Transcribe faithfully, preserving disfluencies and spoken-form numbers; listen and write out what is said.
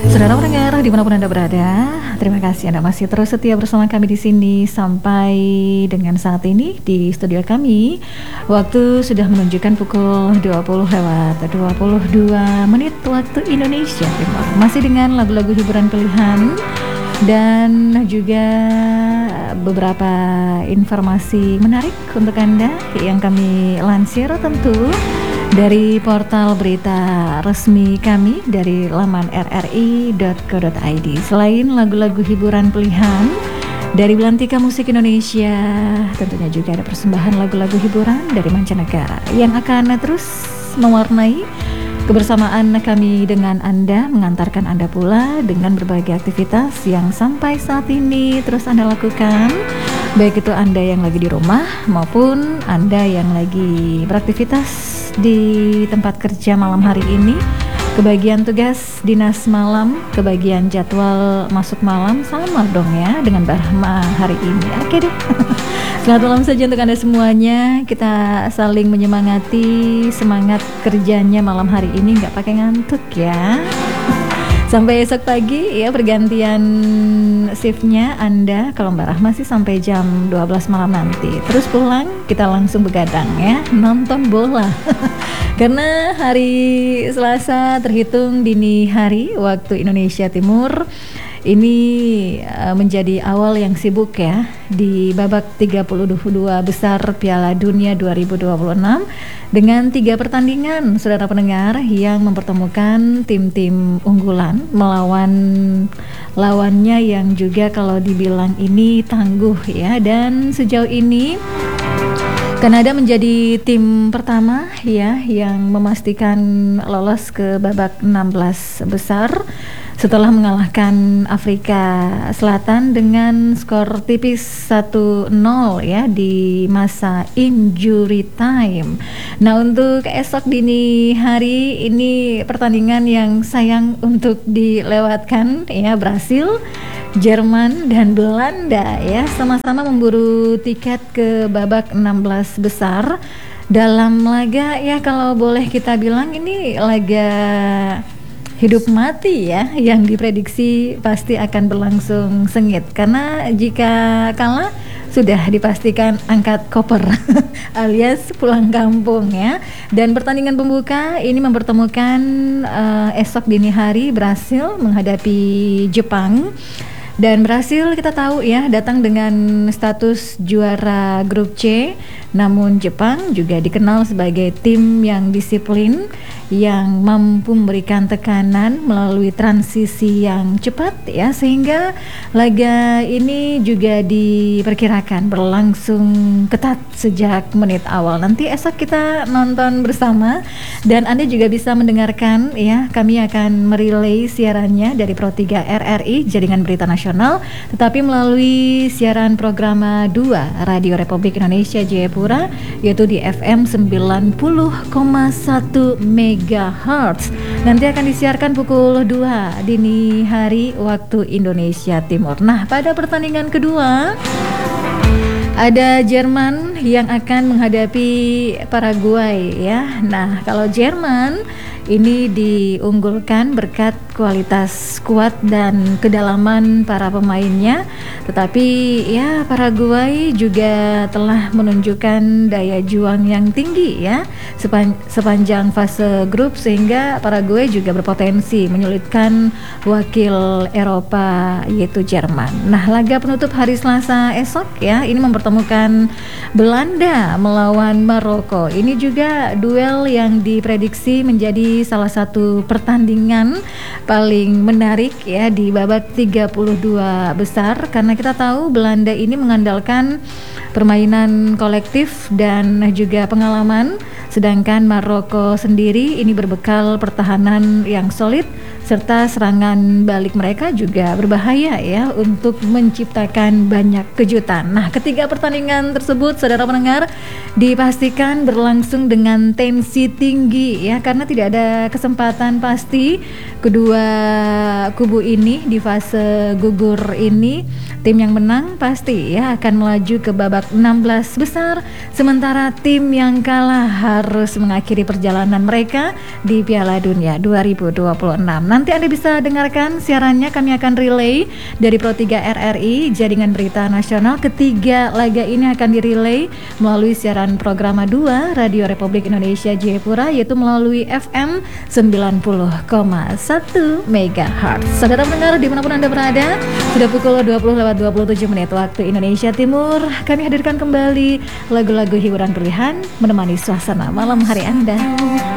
Saudara pendengar dimanapun Anda berada, terima kasih Anda masih terus setia bersama kami di sini sampai dengan saat ini di studio kami. Waktu sudah menunjukkan pukul dua puluh lewat dua puluh dua menit waktu Indonesia Timur. Masih dengan lagu-lagu hiburan pilihan dan juga beberapa informasi menarik untuk Anda yang kami lansir tentu dari portal berita resmi kami dari laman r r i dot co dot i d. Selain lagu-lagu hiburan pilihan dari Belantika Musik Indonesia, tentunya juga ada persembahan lagu-lagu hiburan dari mancanegara yang akan terus mewarnai kebersamaan kami dengan Anda, mengantarkan Anda pula dengan berbagai aktivitas yang sampai saat ini terus Anda lakukan. Baik itu Anda yang lagi di rumah maupun Anda yang lagi beraktivitas di tempat kerja malam hari ini, kebagian tugas dinas malam, kebagian jadwal masuk malam, sama dong ya dengan Barahma hari ini. Oke deh. Selamat malam saja untuk Anda semuanya. Kita saling menyemangati semangat kerjanya malam hari ini, nggak pakai ngantuk ya. Sampai esok pagi ya, pergantian shiftnya Anda. Kalau Mbak Rahma sih sampai jam dua belas malam nanti. Terus pulang kita langsung begadang ya, nonton bola. Karena hari Selasa terhitung dini hari waktu Indonesia Timur. Ini uh, menjadi awal yang sibuk ya di babak tiga puluh dua besar Piala Dunia dua ribu dua puluh enam dengan tiga pertandingan saudara pendengar yang mempertemukan tim-tim unggulan melawan lawannya yang juga kalau dibilang ini tangguh ya. Dan sejauh ini Kanada menjadi tim pertama ya yang memastikan lolos ke babak enam belas besar setelah mengalahkan Afrika Selatan dengan skor tipis satu nol ya di masa injury time. Nah, untuk esok dini hari ini pertandingan yang sayang untuk dilewatkan ya, Brasil, Jerman dan Belanda ya sama-sama memburu tiket ke babak enam belas besar dalam laga ya, kalau boleh kita bilang ini laga hidup mati ya, yang diprediksi pasti akan berlangsung sengit karena jika kalah sudah dipastikan angkat koper alias pulang kampung ya. Dan pertandingan pembuka ini mempertemukan uh, esok dini hari Brasil menghadapi Jepang. Dan Brasil kita tahu ya datang dengan status juara grup C, namun Jepang juga dikenal sebagai tim yang disiplin, yang mampu memberikan tekanan melalui transisi yang cepat ya, sehingga laga ini juga diperkirakan berlangsung ketat sejak menit awal. Nanti esok kita nonton bersama dan Anda juga bisa mendengarkan ya, kami akan merelay siarannya dari Pro tiga R R I Jaringan Berita Nasional, tetapi melalui siaran program dua Radio Republik Indonesia Jayapura, yaitu di F M sembilan puluh koma satu megahertz. Nanti akan disiarkan pukul dua dini hari waktu Indonesia Timur. Nah, pada pertandingan kedua ada Jerman yang akan menghadapi Paraguay ya. Nah, kalau Jerman ini diunggulkan berkat kualitas skuad dan kedalaman para pemainnya, tetapi ya Paraguay juga telah menunjukkan daya juang yang tinggi ya sepan- sepanjang fase grup, sehingga Paraguay juga berpotensi menyulitkan wakil Eropa yaitu Jerman. Nah, laga penutup hari Selasa esok ya ini mempertemukan Belanda melawan Maroko. Ini juga duel yang diprediksi menjadi salah satu pertandingan paling menarik ya di babak tiga puluh dua besar, karena kita tahu Belanda ini mengandalkan permainan kolektif dan juga pengalaman, sedangkan Maroko sendiri ini berbekal pertahanan yang solid serta serangan balik mereka juga berbahaya ya untuk menciptakan banyak kejutan. Nah, ketiga pertandingan tersebut saudara pendengar dipastikan berlangsung dengan tensi tinggi ya, karena tidak ada kesempatan pasti kedua kubu ini di fase gugur ini. Tim yang menang pasti ya akan melaju ke babak enam belas besar, sementara tim yang kalah harus mengakhiri perjalanan mereka di Piala Dunia dua ribu dua puluh enam. Nanti Anda bisa dengarkan siarannya, kami akan relay dari Pro tiga R R I, Jaringan Berita Nasional. Ketiga laga ini akan direlay melalui siaran Programa dua Radio Republik Indonesia Jayapura, yaitu melalui F M sembilan puluh koma satu megahertz. Saudara pendengar dimanapun Anda berada, sudah pukul dua puluh lewat dua puluh tujuh menit waktu Indonesia Timur. Kami hadirkan kembali lagu-lagu hiburan pilihan menemani suasana malam hari Anda.